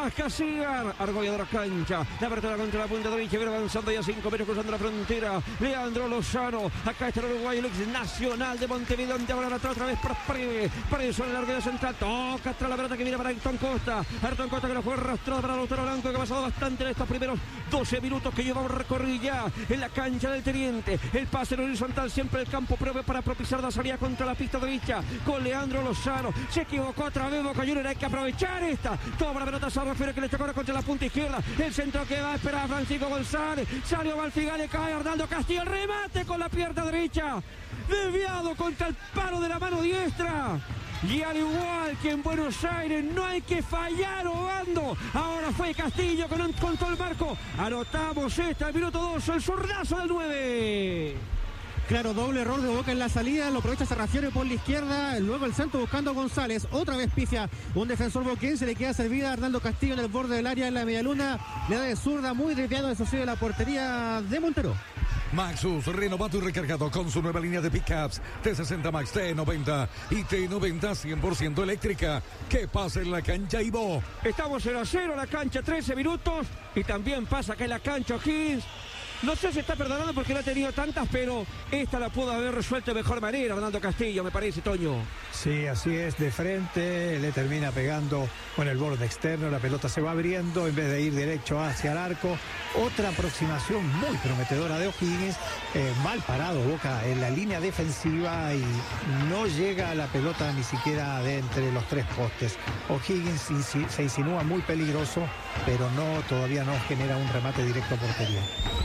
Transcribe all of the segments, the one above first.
Ascasíbar, Argolla de la cancha, la apertura contra la punta derecha, viene avanzando ya 5 metros cruzando la frontera, Leandro Lozano, acá está el uruguayo, el ex Nacional de Montevideo, ahora otra vez para Paredes sobre la larga central, toca atrás la pelota que viene para Ayrton Costa que lo fue arrastrado para Lautaro Blanco, que ha pasado bastante en estos primeros 12 minutos que llevamos recorrido ya en la cancha del Teniente, el pase en horizontal, siempre el campo propio para propiciar la salida contra la pista derecha, con Leandro Lozano, se equivocó otra vez Boca Juniors, hay que aprovechar esta, toma la pelota, se refiere que le tocó contra la punta izquierda, el centro que va a esperar a Francisco González, salió Valfigal, le cae Arnaldo Castillo, el remate con la pierna derecha, desviado contra el palo de la mano diestra. Y al igual que en Buenos Aires, no hay que fallar, Obando. Ahora fue Castillo que no encontró el marco. Anotamos esta, el minuto 2, el zurdazo del 9. Claro, doble error de Boca en la salida, lo aprovecha Sarrafiore por la izquierda, luego el centro buscando a González, otra vez pifia un defensor boquense, le queda servida a Arnaldo Castillo en el borde del área en la medialuna, le da de zurda, muy desviado, eso sí, de la portería de Montero. Maxus, renovado y recargado con su nueva línea de pickups T60 Max, T90 y T90 100% eléctrica. ¿Qué pasa en la cancha, Ivo? Estamos 0-0, la cancha 13 minutos y también pasa que en la cancha O'Higgins. No sé si está perdonando porque no ha tenido tantas, pero esta la pudo haber resuelto de mejor manera Arnaldo Castillo, me parece, Toño. Sí, así es, de frente, le termina pegando con el borde externo, la pelota se va abriendo en vez de ir derecho hacia el arco. Otra aproximación muy prometedora de O'Higgins, mal parado Boca en la línea defensiva y no llega a la pelota ni siquiera de entre los tres postes. O'Higgins se insinúa muy peligroso, pero todavía no genera un remate directo a portería.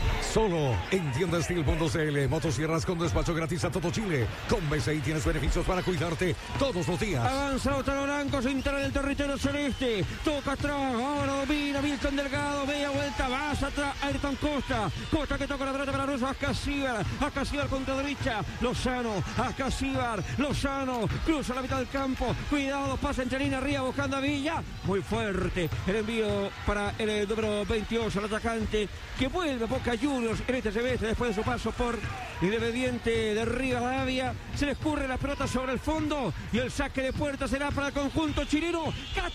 Solo en tiendastil.cl, motosierras con despacho gratis a todo Chile. Con BCI tienes beneficios para cuidarte todos los días. Avanza Lautaro Blanco, se integra en el territorio celeste. Toca atrás, ahora domina Milton Delgado, media vuelta, más atrás Ayrton Costa. Costa que toca la pelota para Russo, Ascasíbar contra derecha. Lozano, Ascasíbar, Lozano, cruza la mitad del campo. Cuidado, pasa entre línea arriba buscando a Villa. Muy fuerte el envío para el número 28, el atacante que vuelve a Boca Juniors en este semestre después de su paso por Independiente de Rivadavia. Se le escurre la pelota sobre el fondo y el saque de puerta será para el conjunto chileno.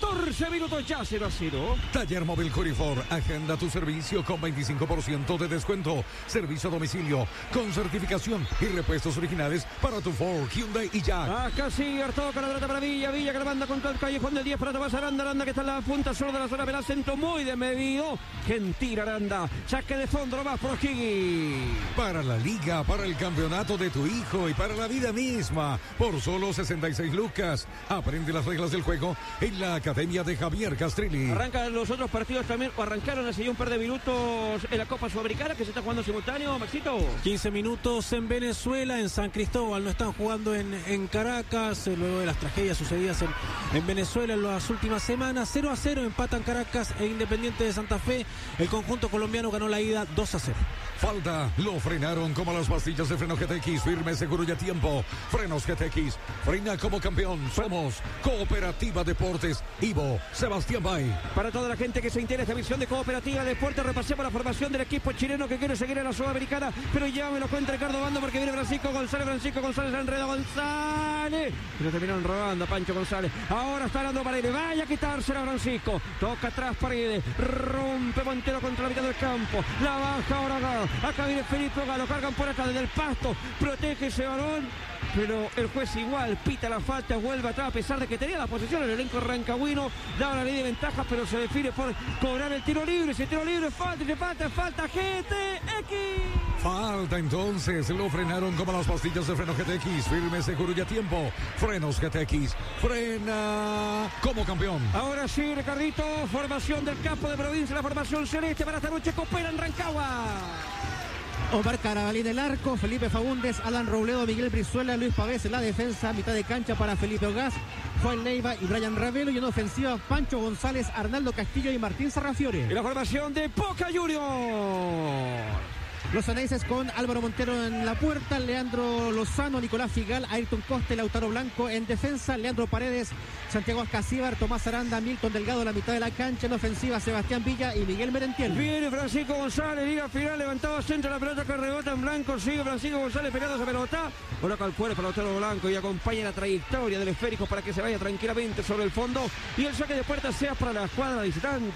14 minutos ya, 0-0. Taller Móvil Corifor, agenda tu servicio con 25% de descuento. Servicio a domicilio con certificación y repuestos originales para tu Ford, Hyundai y Jack. Acá sigue toca la pelota para Villa que la manda contra el callejón del 10 para Tomás Aranda que está en la punta sur de la zona penal, centro muy desmedido. Gentil Aranda, saque de fondo nomás por O'Higgins. Para la liga, para el campeonato de tu hijo y para la vida misma, por solo 66 lucas. Aprende las reglas del juego en la Academia de Javier Castrilli. Arrancan los otros partidos también, o arrancaron hace ya un par de minutos en la Copa Sudamericana que se está jugando simultáneo, Maxito. 15 minutos en Venezuela, en San Cristóbal, no están jugando en Caracas, luego de las tragedias sucedidas en Venezuela en las últimas semanas. 0-0 empatan Caracas e Independiente de Santa Fe. El conjunto colombiano ganó la ida 2-0. Falta, lo frenaron como las pastillas de freno GTX, firme, seguro y a tiempo. Frenos GTX, frena como campeón. Somos Cooperativa Deportes, Ivo, Sebastián Bay. Para toda la gente que se interesa en esta visión de Cooperativa Deportes, repasemos la formación del equipo chileno que quiere seguir en la Sudamericana, pero ya me lo cuenta Ricardo Bando porque viene Francisco González enreda González, y lo terminaron robando a Pancho González. Ahora está dando Paredes, vaya a quitársela Francisco, toca atrás Paredes, rompe Montero contra la mitad del campo, la baja ahora acá viene Felipe Galo, cargan por acá desde el pasto, protege ese balón, pero el juez igual pita la falta, vuelve atrás a pesar de que tenía la posesión el elenco rancagüino, daba la ley de ventajas, pero se define por cobrar el tiro libre, ese tiro libre, falta GTX. Falta entonces, lo frenaron como las pastillas de freno GTX, firme, seguro y a tiempo. Frenos GTX, frena como campeón. Ahora sí, Ricardito, formación del campo de provincia, la formación celeste para esta noche, coopera en Rancagua. Omar Carabalí en el arco, Felipe Faúndez, Alan Robledo, Miguel Brizuela, Luis Pavés en la defensa, mitad de cancha para Felipe Ogaz, Juan Leiva y Brian Ravelo, y en ofensiva Pancho González, Arnaldo Castillo y Martín Sarrafiore. Y la formación de Boca Juniors. Los aneses con Álvaro Montero en la puerta, Leandro Lozano, Nicolás Figal, Ayrton Costa, Lautaro Blanco en defensa, Leandro Paredes, Santiago Ascasíbar, Tomás Aranda, Milton Delgado en la mitad de la cancha, en ofensiva Sebastián Villa y Miguel Merentiel. Viene Francisco González, liga final, levantado centro la pelota que rebota en blanco, sigue Francisco González pegando esa pelota, coloca el cuerpo para Lautaro Blanco y acompaña la trayectoria del esférico para que se vaya tranquilamente sobre el fondo y el saque de puerta sea para la escuadra visitante.